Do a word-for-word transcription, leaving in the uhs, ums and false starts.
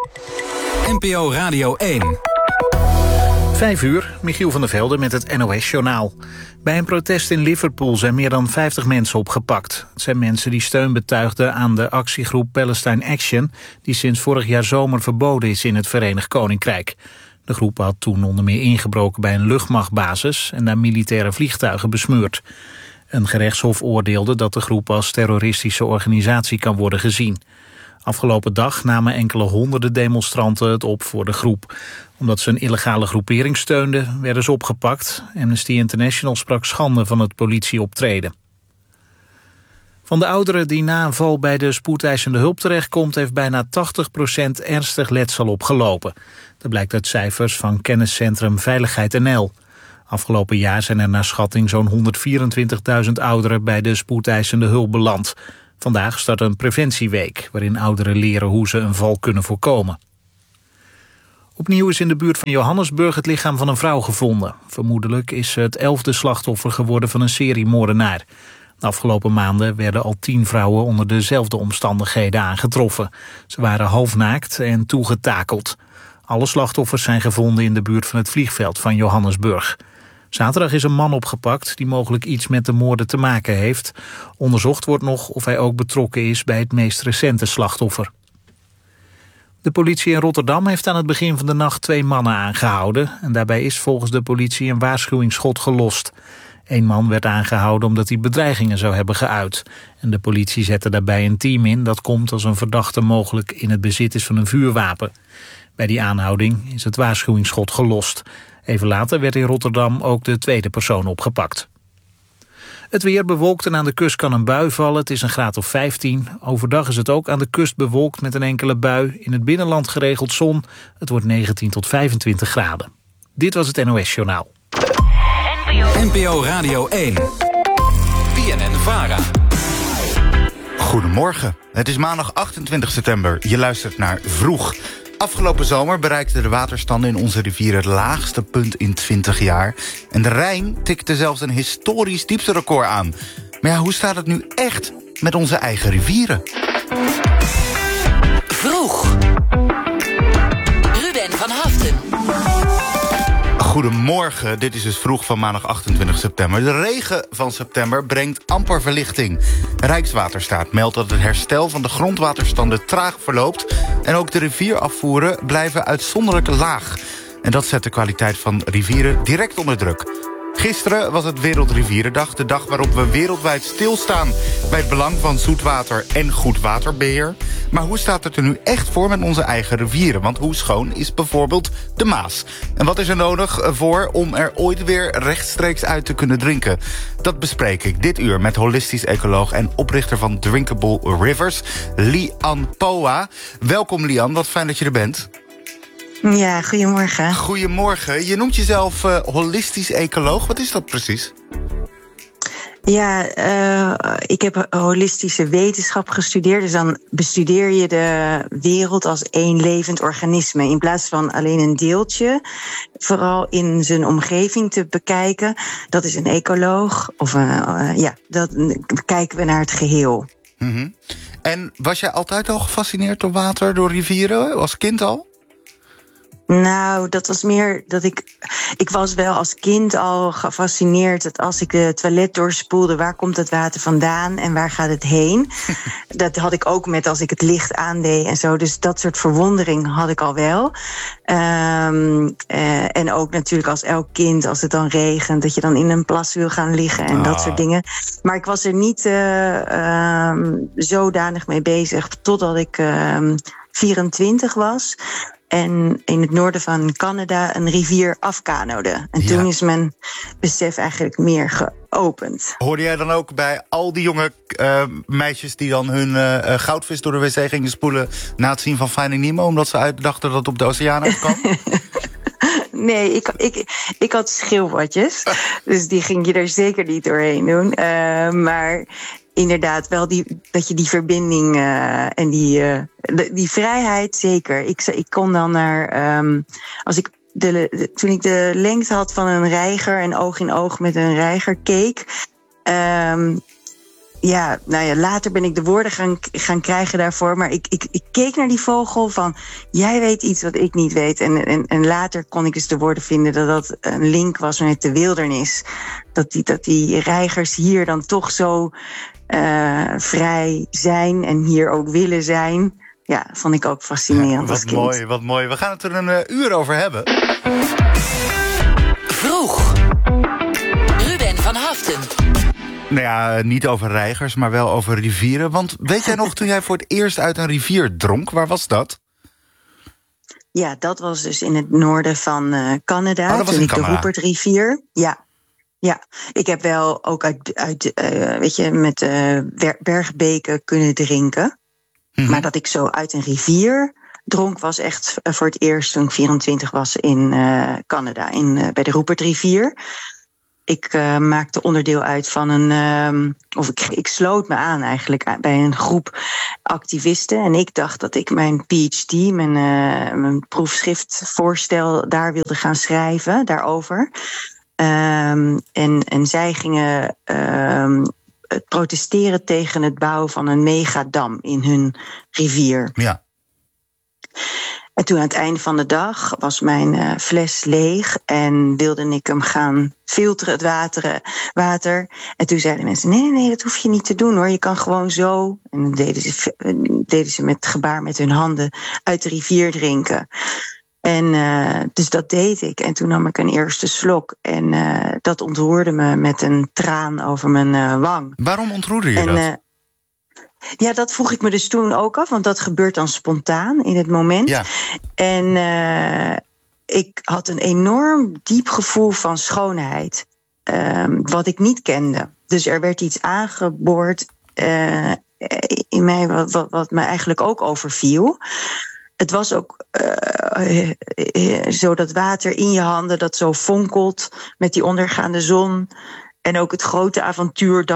N P O Radio één. Vijf uur, Michiel van der Velde met het N O S-journaal. Bij een protest in Liverpool zijn meer dan vijftig mensen opgepakt. Het zijn mensen die steun betuigden aan de actiegroep Palestine Action, die sinds vorig jaar zomer verboden is in het Verenigd Koninkrijk. De groep had toen onder meer ingebroken bij een luchtmachtbasis en daar militaire vliegtuigen besmeurd. Een gerechtshof oordeelde dat de groep als terroristische organisatie kan worden gezien. Afgelopen dag namen enkele honderden demonstranten het op voor de groep. Omdat ze een illegale groepering steunden, werden ze opgepakt. Amnesty International sprak schande van het politieoptreden. Van de ouderen die na een val bij de spoedeisende hulp terechtkomt, heeft bijna tachtig procent ernstig letsel opgelopen. Dat blijkt uit cijfers van kenniscentrum Veiligheid N L. Afgelopen jaar zijn er naar schatting zo'n honderdvierentwintigduizend ouderen bij de spoedeisende hulp beland. Vandaag start een preventieweek, waarin ouderen leren hoe ze een val kunnen voorkomen. Opnieuw is in de buurt van Johannesburg het lichaam van een vrouw gevonden. Vermoedelijk is ze het elfde slachtoffer geworden van een seriemoordenaar. De afgelopen maanden werden al tien vrouwen onder dezelfde omstandigheden aangetroffen. Ze waren halfnaakt en toegetakeld. Alle slachtoffers zijn gevonden in de buurt van het vliegveld van Johannesburg. Zaterdag is een man opgepakt die mogelijk iets met de moorden te maken heeft. Onderzocht wordt nog of hij ook betrokken is bij het meest recente slachtoffer. De politie in Rotterdam heeft aan het begin van de nacht twee mannen aangehouden. En daarbij is volgens de politie een waarschuwingsschot gelost. Eén man werd aangehouden omdat hij bedreigingen zou hebben geuit. En de politie zette daarbij een team in dat komt als een verdachte mogelijk in het bezit is van een vuurwapen. Bij die aanhouding is het waarschuwingsschot gelost. Even later werd in Rotterdam ook de tweede persoon opgepakt. Het weer bewolkt en aan de kust kan een bui vallen. Het is een graad of vijftien. Overdag is het ook aan de kust bewolkt met een enkele bui. In het binnenland geregeld zon. Het wordt negentien tot vijfentwintig graden. Dit was het N O S-journaal. N P O Radio één. B N N-Vara. Goedemorgen. Het is maandag achtentwintig september. Je luistert naar Vroeg. Afgelopen zomer bereikten de waterstanden in onze rivier het laagste punt in twintig jaar. En de Rijn tikte zelfs een historisch diepterecord aan. Maar ja, hoe staat het nu echt met onze eigen rivieren? Vroeg. Ruben van Haften. Goedemorgen, dit is dus Vroeg van maandag achtentwintig september. De regen van september brengt amper verlichting. Rijkswaterstaat meldt dat het herstel van de grondwaterstanden traag verloopt. En ook de rivierafvoeren blijven uitzonderlijk laag. En dat zet de kwaliteit van rivieren direct onder druk. Gisteren was het Wereldrivierendag, de dag waarop we wereldwijd stilstaan bij het belang van zoetwater en goed waterbeheer. Maar hoe staat het er nu echt voor met onze eigen rivieren? Want hoe schoon is bijvoorbeeld de Maas? En wat is er nodig voor om er ooit weer rechtstreeks uit te kunnen drinken? Dat bespreek ik dit uur met holistisch ecoloog en oprichter van Drinkable Rivers, Lian Poa. Welkom Lian, wat fijn dat je er bent. Ja, goedemorgen. Goedemorgen. Je noemt jezelf uh, holistisch ecoloog. Wat is dat precies? Ja, uh, ik heb holistische wetenschap gestudeerd. Dus dan bestudeer je de wereld als één levend organisme. In plaats van alleen een deeltje, vooral in zijn omgeving te bekijken. Dat is een ecoloog. Of uh, uh, ja, dat kijken we naar het geheel. Mm-hmm. En was jij altijd al gefascineerd door water, door rivieren, als kind al? Nou, dat was meer dat ik... Ik was wel als kind al gefascineerd dat als ik de toilet doorspoelde, waar komt het water vandaan en waar gaat het heen? Dat had ik ook met als ik het licht aandeed en zo. Dus dat soort verwondering had ik al wel. Um, uh, en ook natuurlijk als elk kind, als het dan regent, dat je dan in een plas wil gaan liggen en oh. dat soort dingen. Maar ik was er niet uh, um, zodanig mee bezig totdat ik um, vierentwintig was. En in het noorden van Canada een rivier afkanode. En ja. toen is mijn besef eigenlijk meer geopend. Hoorde jij dan ook bij al die jonge uh, meisjes die dan hun uh, goudvis door de wc gingen spoelen na het zien van Finding Nemo, omdat ze uitdachten dat het op de oceaan uitkwam? Nee, ik, ik, ik had schildpadjes. Dus die ging je er zeker niet doorheen doen. Uh, maar inderdaad, wel die, dat je die verbinding uh, en die, uh, de, die vrijheid zeker. Ik, ik kon dan naar... Um, als ik de, de, toen ik de lengte had van een reiger en oog in oog met een reiger keek, Um, ja, nou ja, later ben ik de woorden gaan, gaan krijgen daarvoor. Maar ik, ik, ik keek naar die vogel van, jij weet iets wat ik niet weet. En, en, en later kon ik dus de woorden vinden dat dat een link was met de wildernis. Dat die, dat die reigers hier dan toch zo uh, vrij zijn en hier ook willen zijn. Ja, vond ik ook fascinerend. Ja, wat mooi, wat mooi. We gaan het er een uh, uur over hebben. Vroeg. Ruben van Haften. Nou ja, niet over reigers, maar wel over rivieren. Want weet jij nog, toen jij voor het eerst uit een rivier dronk, waar was dat? Ja, dat was dus in het noorden van uh, Canada. Oh, dat was toen in ik Canada. de Rupertrivier. Ja, ja. Ik heb wel ook uit, uit uh, weet je, met uh, bergbeken kunnen drinken. Mm-hmm. Maar dat ik zo uit een rivier dronk was echt voor het eerst toen ik vierentwintig was in uh, Canada, in, uh, bij de Rupertrivier. Ik uh, maakte onderdeel uit van een, um, of ik, ik sloot me aan eigenlijk bij een groep activisten. En ik dacht dat ik mijn P H D, mijn, uh, mijn proefschriftvoorstel, daar wilde gaan schrijven, daarover. Um, en, en zij gingen um, protesteren tegen het bouwen van een megadam in hun rivier. Ja. En toen aan het einde van de dag was mijn uh, fles leeg en wilde ik hem gaan filteren, het water, water. En toen zeiden mensen, nee, nee, nee, dat hoef je niet te doen hoor. Je kan gewoon zo, en dan deden ze, deden ze met gebaar met hun handen, uit de rivier drinken. En uh, dus dat deed ik. En toen nam ik een eerste slok. En uh, dat ontroerde me met een traan over mijn uh, wang. Waarom ontroerde je en, dat? Uh, Ja, dat vroeg ik me dus toen ook af, want dat gebeurt dan spontaan in het moment. Ja. En uh, ik had een enorm diep gevoel van schoonheid, uh, wat ik niet kende. Dus er werd iets aangeboord uh, in mij wat, wat, wat me eigenlijk ook overviel. Het was ook uh, uh, zo dat water in je handen dat zo fonkelt met die ondergaande zon. En ook het grote avontuur